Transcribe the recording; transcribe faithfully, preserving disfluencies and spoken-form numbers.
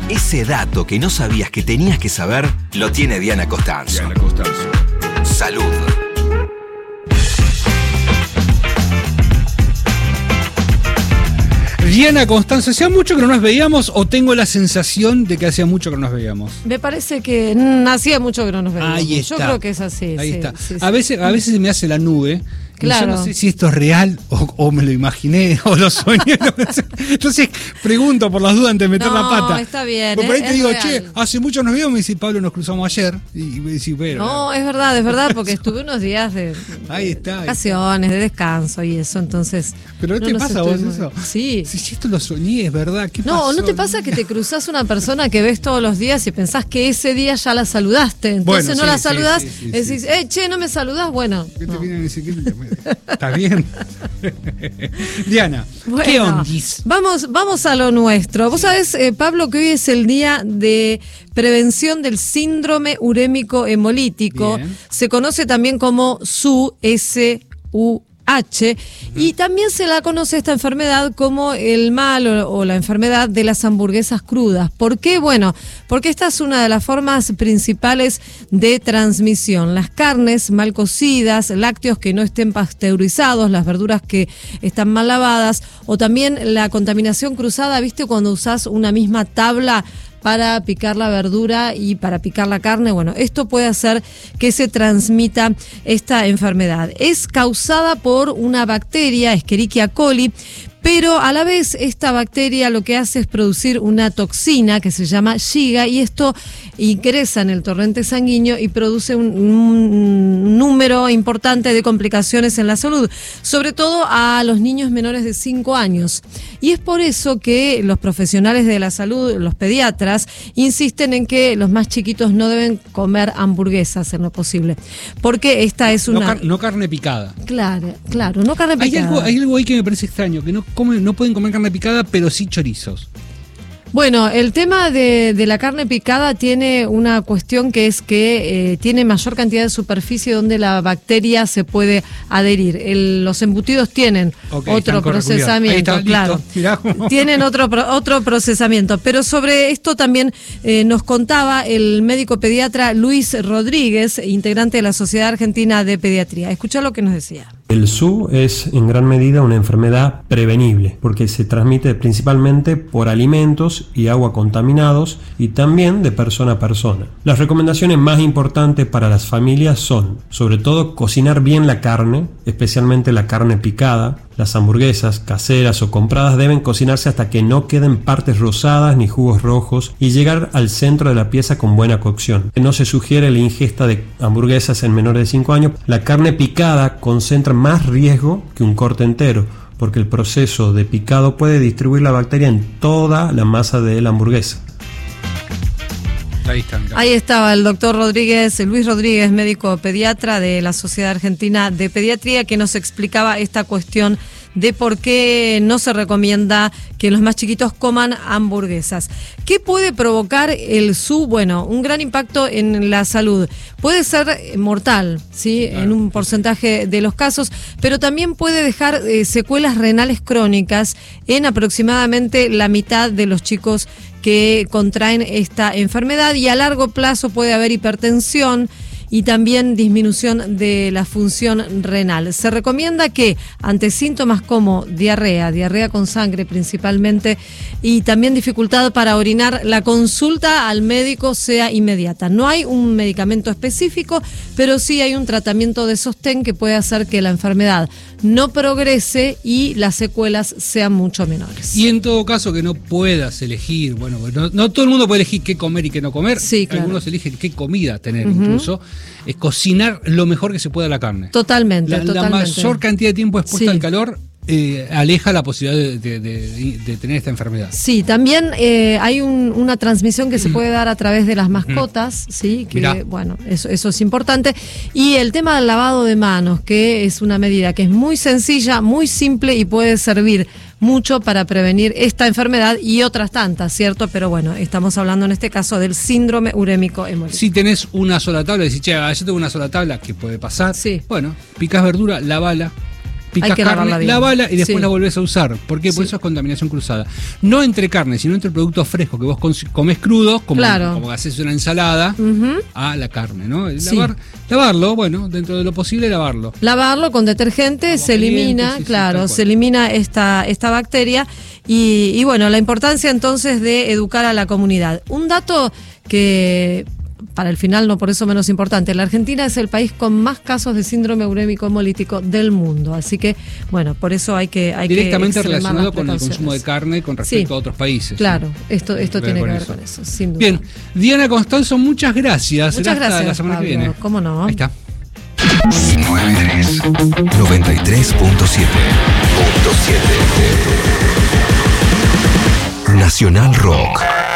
Ese dato que no sabías que tenías que saber, lo tiene Diana Costanzo. Diana Costanzo. Salud. Diana Costanzo, ¿hacía mucho que no nos veíamos o tengo la sensación de que hacía mucho que no nos veíamos? Me parece que mm, hacía mucho que no nos veíamos. Ahí está. Yo creo que es así. Ahí sí, está. Sí, a, sí. veces, a veces se me hace la nube. Claro. Yo no sé si esto es real o, o me lo imaginé o lo soñé. No sé. Entonces pregunto por las dudas antes de meter No, la pata. está bien. Porque por ahí es, te digo, es che, hace mucho nos vimos, me dice Pablo, nos cruzamos ayer. Y me dice, pero. No, es verdad, es verdad, porque estuve unos días de, Ahí está, ahí vacaciones, de descanso y eso, entonces. ¿Pero no te nos pasa a vos estuvimos- eso? Sí. Si, si esto lo soñé, es verdad. ¿Qué No, pasó? ¿no te pasa que te cruzás una persona que ves todos los días y pensás que ese día ya la saludaste? Entonces Bueno, no sí, la sí, saludás, sí, sí, decís, sí. eh, che, ¿no me saludás? Bueno. ¿Qué te no. vienen a decir? ¿Qué- ¿Está bien? Diana, Bueno, ¿qué ondis? Vamos, vamos a lo nuestro. Vos sabés, eh, Pablo, que hoy es el día de prevención del síndrome urémico hemolítico. Bien. Se conoce también como S U S U H, y también se la conoce esta enfermedad como el mal o, o la enfermedad de las hamburguesas crudas. ¿Por qué? Bueno, porque esta es una de las formas principales de transmisión. Las carnes mal cocidas, lácteos que no estén pasteurizados, las verduras que están mal lavadas, o también la contaminación cruzada, ¿viste? Cuando usás una misma tabla para picar la verdura y para picar la carne. Bueno, esto puede hacer que se transmita esta enfermedad. Es causada por una bacteria, Escherichia coli, pero a la vez esta bacteria lo que hace es producir una toxina que se llama Shiga, y esto ingresa en el torrente sanguíneo y produce un, un número importante de complicaciones en la salud, sobre todo a los niños menores de cinco años. Y es por eso que los profesionales de la salud, los pediatras, insisten en que los más chiquitos no deben comer hamburguesas en lo posible, porque esta es una... No, car- no carne picada. Claro, claro, no carne Hay picada. algo, hay algo ahí que me parece extraño, que no comen, no pueden comer carne picada, pero sí chorizos. Bueno, el tema de, de la carne picada tiene una cuestión que es que eh, tiene mayor cantidad de superficie donde la bacteria se puede adherir. El- los embutidos tienen Ok, otro están correctos. procesamiento, Ahí está, claro. listo. Mirá cómo- Tienen otro pro- otro procesamiento. Pero sobre esto también eh, nos contaba el médico pediatra Luis Rodríguez, integrante de la Sociedad Argentina de Pediatría. Escuchá lo que nos decía. El S U es en gran medida una enfermedad prevenible porque se transmite principalmente por alimentos y agua contaminados y también de persona a persona. Las recomendaciones más importantes para las familias son, sobre todo, cocinar bien la carne, especialmente la carne picada. Las hamburguesas caseras o compradas deben cocinarse hasta que no queden partes rosadas ni jugos rojos y llegar al centro de la pieza con buena cocción. No se sugiere la ingesta de hamburguesas en menores de cinco años. La carne picada concentra más riesgo que un corte entero, porque el proceso de picado puede distribuir la bacteria en toda la masa de la hamburguesa. Ahí está, mirá. Ahí estaba el doctor Rodríguez, Luis Rodríguez, médico pediatra de la Sociedad Argentina de Pediatría, que nos explicaba esta cuestión de por qué no se recomienda que los más chiquitos coman hamburguesas. ¿Qué puede provocar el S U? Bueno, un gran impacto en la salud. Puede ser mortal, ¿sí? Claro. En un porcentaje de los casos, pero también puede dejar eh, secuelas renales crónicas en aproximadamente la mitad de los chicos que contraen esta enfermedad, y a largo plazo puede haber hipertensión y también disminución de la función renal. Se recomienda que ante síntomas como diarrea, diarrea con sangre principalmente, y también dificultad para orinar, la consulta al médico sea inmediata. No hay un medicamento específico, pero sí hay un tratamiento de sostén que puede hacer que la enfermedad no progrese y las secuelas sean mucho menores. Y en todo caso que no puedas elegir, bueno, no, no todo el mundo puede elegir qué comer y qué no comer. Sí, claro. Algunos eligen qué comida tener, Ujú. incluso. Es cocinar lo mejor que se pueda la carne. Totalmente, La, la totalmente. mayor cantidad de tiempo expuesta Sí. al calor eh, aleja la posibilidad de, de- de- de tener esta enfermedad. Sí, también eh, hay un- una transmisión que se puede dar a través de las mascotas, sí, que Mirá. bueno, eso, eso es importante. Y el tema del lavado de manos, que es una medida que es muy sencilla, muy simple y puede servir mucho para prevenir esta enfermedad y otras tantas, ¿cierto? Pero bueno, estamos hablando en este caso del síndrome urémico hemolítico. Si tenés una sola tabla, decís, che, yo tengo una sola tabla, ¿qué puede pasar? Sí. Bueno, picás verdura, lavala, picás Hay que lavarla carne, bien. lavala y después Sí. la volvés a usar. ¿Por qué? Por Sí. eso es contaminación cruzada. No entre carne, sino entre productos frescos que vos cons- comés crudos, como, Claro. como haces una ensalada, Ujú. a la carne, ¿no? Sí. Lavar, lavarlo, bueno, dentro de lo posible, lavarlo. Lavarlo con detergente, Agua se caliente, elimina, sí, sí, claro, tal se cual. elimina esta, esta bacteria y, y bueno, la importancia entonces de educar a la comunidad. Un dato que para el final, no por eso menos importante, la Argentina es el país con más casos de síndrome urémico hemolítico del mundo, así que bueno, por eso hay que hay Directamente que extremar relacionado las con el precauciones. consumo de carne con respecto Sí. a otros países. Claro, ¿sí? esto, esto tiene que ver con eso, sin duda. Bien, Diana Constanzo, muchas gracias. Muchas Será hasta gracias, la semana Pablo. que viene. ¿Cómo no? Ahí está. noventa y tres noventa y tres punto siete. Nacional Rock.